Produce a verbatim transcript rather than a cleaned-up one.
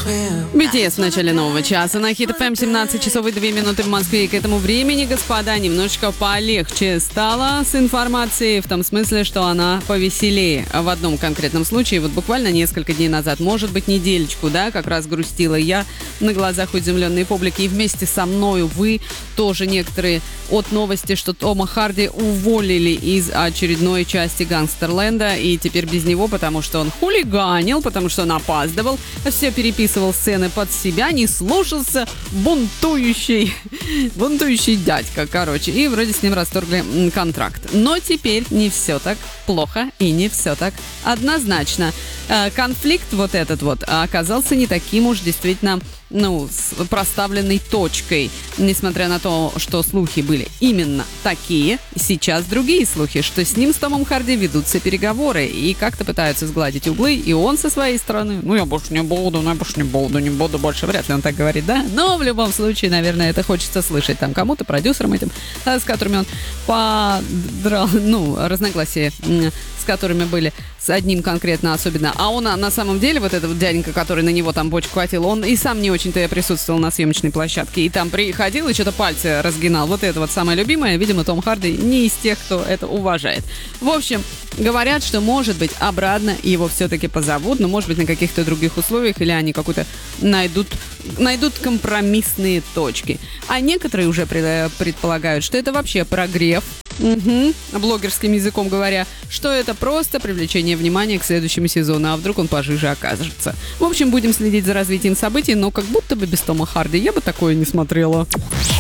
би ти эс в начале нового часа на Хит эф эм, семнадцать часов и две минуты в Москве. И к этому времени, господа, немножечко полегче стало с информацией, в том смысле, что она повеселее. В одном конкретном случае, вот буквально несколько дней назад, может быть, недельечку, да, как раз грустила я на глазах у изумленной публики. И вместе со мною вы тоже некоторые от новости, что Тома Харди уволили из очередной части «Гангстерленда». И теперь без него, потому что он хулиганил, потому что он опаздывал, все переписывал сцены под себя, не слушался, бунтующий, бунтующий дядька, короче. И вроде с ним расторгли контракт. Но теперь не все так плохо и не все так однозначно. Конфликт вот этот вот оказался не таким уж действительно, ну, с проставленной точкой. Несмотря на то, что слухи были именно такие, сейчас другие слухи, что с ним, с Томом Харди, ведутся переговоры и как-то пытаются сгладить углы, и он со своей стороны, ну, я больше не буду, ну, я больше не буду, не буду больше, вряд ли он так говорит, да? Но в любом случае, наверное, это хочется слышать там кому-то, продюсерам этим, с которыми он подрал, ну, разногласия, с которыми были, с одним конкретно особенно. А он, на самом деле, вот этот вот дяденька, который на него там бочку хватил, он и сам не очень-то я присутствовал на съемочной площадке, и там приходил и что-то пальцы разгинал. Вот это вот самое любимое. Видимо, Том Харди не из тех, кто это уважает. В общем, говорят, что, может быть, обратно его все-таки позовут, но, может быть, на каких-то других условиях, или они какую-то найдут, найдут компромиссные точки. А некоторые уже предполагают, что это вообще прогрев. Угу. Блогерским языком говоря, что это просто привлечение внимания к следующему сезону, а вдруг он пожиже окажется. В общем, будем следить за развитием событий, но как будто бы без Тома Харди я бы такое не смотрела.